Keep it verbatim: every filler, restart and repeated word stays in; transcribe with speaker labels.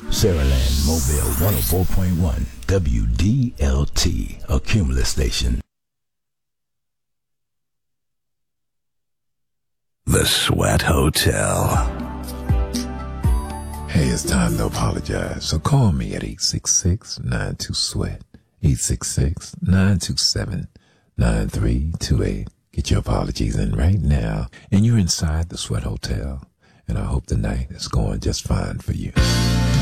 Speaker 1: Saraland Mobile one oh four point one W D L T, a Cumulus station.
Speaker 2: The Sweat Hotel.
Speaker 3: Hey, it's time to apologize. So call me at eight six six, nine two, sweat, eight six six, nine two seven, nine three two eight. Get your apologies in right now. And you're inside the Sweat Hotel. And I hope the night is going just fine for you.